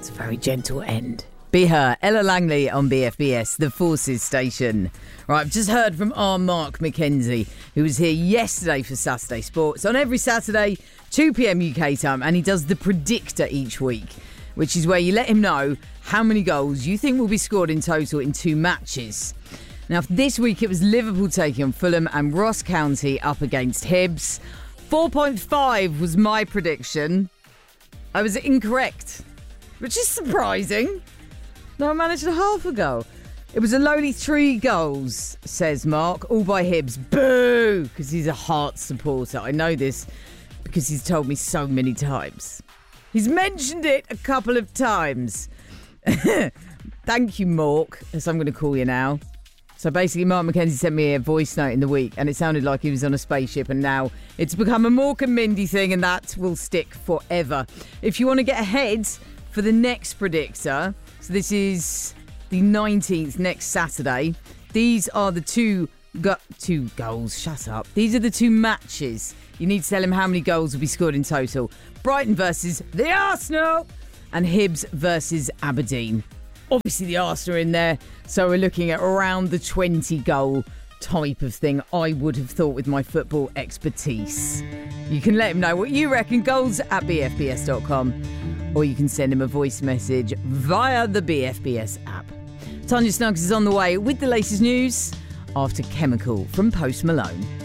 It's a very gentle end. Be Her, Ella Langley on BFBS, the Forces station. Right, I've just heard from our Mark McKenzie, who was here yesterday for Saturday Sports. On every Saturday, 2 p.m. UK time, and he does the Predictor each week, which is where you let him know how many goals you think will be scored in total in 2 matches. Now, this week it was Liverpool taking on Fulham and Ross County up against Hibs. 4.5 was my prediction. I was incorrect, which is surprising. No, I managed a half a goal. It was a lowly 3 goals, says Mark, all by Hibs. Boo! Because he's a Hearts supporter. I know this because he's told me so many times. He's mentioned it a couple of times. Thank you, Mark, as I'm going to call you now. So basically, Mark McKenzie sent me a voice note in the week, and it sounded like he was on a spaceship, and now it's become a Mork and Mindy thing, and that will stick forever. If you want to get ahead for the next Predictor, so this is the 19th, next Saturday, these are the two goals. Shut up. These are the 2 matches. You need to tell him how many goals will be scored in total. Brighton versus the Arsenal and Hibs versus Aberdeen. Obviously, the Arsenal are in there, so we're looking at around the 20-goal type of thing, I would have thought, with my football expertise. You can let him know what you reckon, goals@bfbs.com, or you can send him a voice message via the BFBS app. Tanya Snuggs is on the way with the latest news after Chemical from Post Malone.